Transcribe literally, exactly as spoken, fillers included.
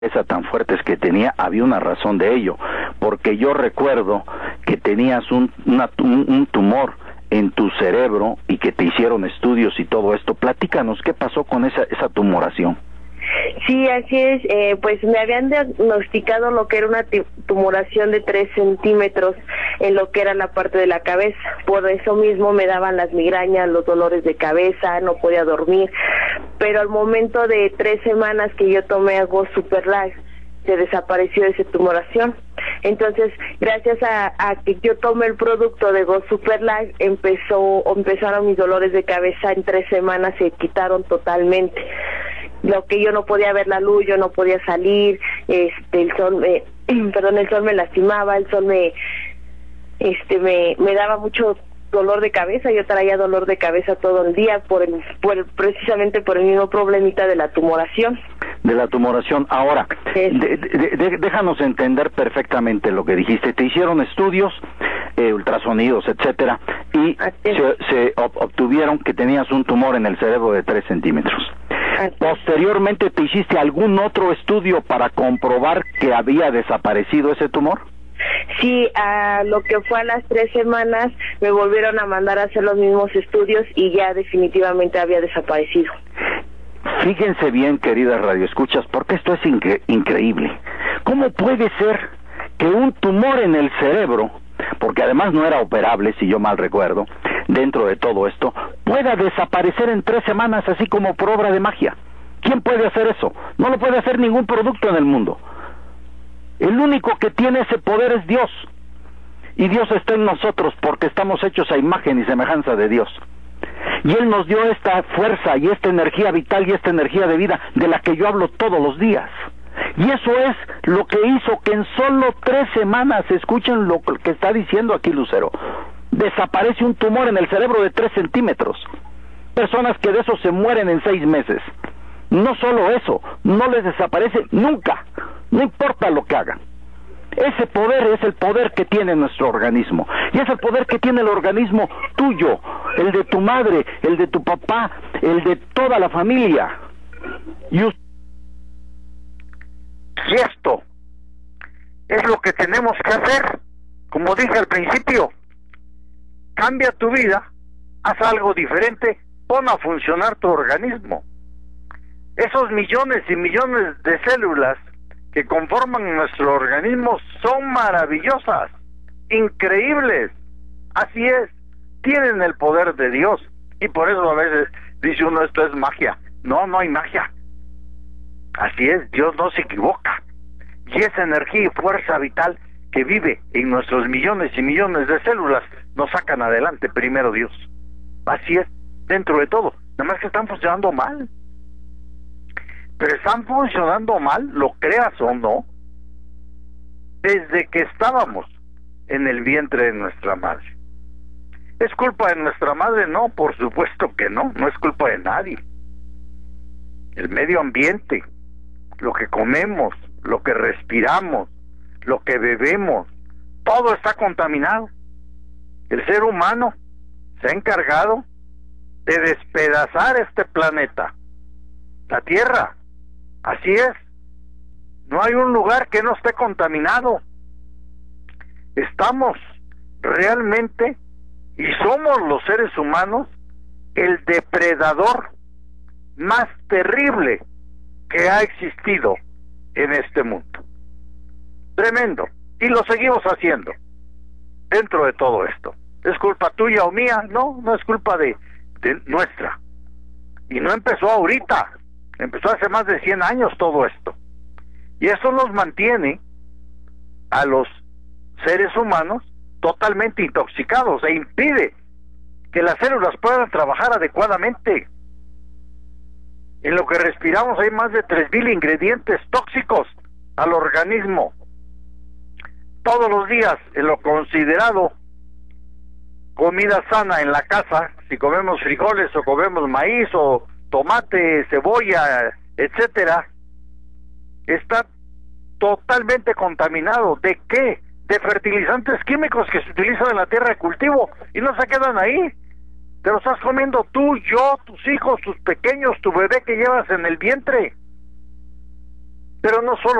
esa tan fuertes que tenía, había una razón de ello, porque yo recuerdo que tenías un, una, un, un tumor en tu cerebro y que te hicieron estudios y todo esto. Platícanos, ¿qué pasó con esa, esa tumoración? Sí, así es, eh, pues me habían diagnosticado lo que era una tumoración de tres centímetros en lo que era la parte de la cabeza. Por eso mismo me daban las migrañas, los dolores de cabeza, no podía dormir. Pero al momento de tres semanas que yo tomé algo Super Lag, se desapareció esa tumoración. Entonces, gracias a, a que yo tomé el producto de Go Super Lag, empezó, empezaron mis dolores de cabeza. En tres semanas se quitaron totalmente. Lo que yo no podía ver la luz, yo no podía salir, este, el sol me, perdón, el sol me lastimaba, el sol me, este, me, me daba mucho dolor de cabeza. Yo traía dolor de cabeza todo el día por el, por el, precisamente por el mismo problemita de la tumoración. De la tumoración. Ahora, de, de, de, déjanos entender perfectamente lo que dijiste. Te hicieron estudios, eh, ultrasonidos, etcétera, y se, se obtuvieron que tenías un tumor en el cerebro de tres centímetros. Posteriormente, ¿te hiciste algún otro estudio para comprobar que había desaparecido ese tumor? Sí, a lo que fue a las tres semanas me volvieron a mandar a hacer los mismos estudios y ya definitivamente había desaparecido. Fíjense bien, queridas radioescuchas, porque esto es incre- increíble. ¿Cómo puede ser que un tumor en el cerebro, porque además no era operable, si yo mal recuerdo, dentro de todo esto, pueda desaparecer en tres semanas así como por obra de magia? ¿Quién puede hacer eso? No lo puede hacer ningún producto en el mundo. El único que tiene ese poder es Dios. Y Dios está en nosotros porque estamos hechos a imagen y semejanza de Dios. Y Él nos dio esta fuerza y esta energía vital y esta energía de vida de la que yo hablo todos los días. Y eso es lo que hizo que en solo tres semanas, escuchen lo que está diciendo aquí Lucero, desaparece un tumor en el cerebro de tres centímetros. Personas que de eso se mueren en seis meses. No solo eso, no les desaparece nunca, no importa lo que hagan. Ese poder es el poder que tiene nuestro organismo, y es el poder que tiene el organismo tuyo, el de tu madre, el de tu papá, el de toda la familia. Y, us- y esto es lo que tenemos que hacer. Como dije al principio, cambia tu vida, haz algo diferente, pon a funcionar tu organismo. Esos millones y millones de células que conforman nuestro organismo son maravillosas, increíbles. Así es, tienen el poder de Dios. Y por eso a veces dice uno, esto es magia. No, no hay magia. Así es, Dios no se equivoca. Y esa energía y fuerza vital que vive en nuestros millones y millones de células nos sacan adelante primero Dios. Así es, dentro de todo. Nada más que están funcionando mal. Pero están funcionando mal, lo creas o no, desde que estábamos en el vientre de nuestra madre. ¿Es culpa de nuestra madre? No, por supuesto que no, no es culpa de nadie. El medio ambiente, lo que comemos, lo que respiramos, lo que bebemos, todo está contaminado. El ser humano se ha encargado de despedazar este planeta, la Tierra. Así es, no hay un lugar que no esté contaminado. Estamos realmente, y somos los seres humanos, el depredador más terrible que ha existido en este mundo. Tremendo, y lo seguimos haciendo dentro de todo esto. ¿Es culpa tuya o mía? No, no es culpa de, de nuestra. Y no empezó ahorita. Empezó hace más de cien años todo esto. Y eso nos mantiene a los seres humanos totalmente intoxicados e impide que las células puedan trabajar adecuadamente. En lo que respiramos hay más de tres mil ingredientes tóxicos al organismo. Todos los días, en lo considerado comida sana en la casa, si comemos frijoles o comemos maíz o tomate, cebolla, etcétera, está totalmente contaminado. ¿De qué? De fertilizantes químicos que se utilizan en la tierra de cultivo y no se quedan ahí. Te lo estás comiendo tú, yo, tus hijos, tus pequeños, tu bebé que llevas en el vientre. Pero no solo